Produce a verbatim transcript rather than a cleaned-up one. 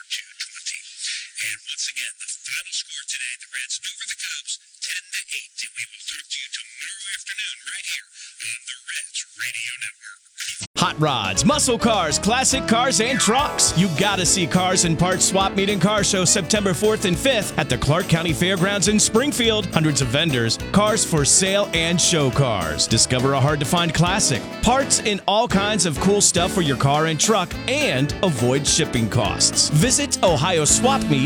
two twenty. And once again, the final score today, the Reds over the Cubs, ten to eight. And we will talk to you tomorrow afternoon right here on the Reds Radio Network. Hot rods, muscle cars, classic cars, and trucks. You gotta see Cars and Parts Swap Meet and Car Show September fourth and fifth at the Clark County Fairgrounds in Springfield. Hundreds of vendors, cars for sale, and show cars. Discover a hard-to-find classic, parts, and all kinds of cool stuff for your car and truck, and avoid shipping costs. Visit ohio swap meet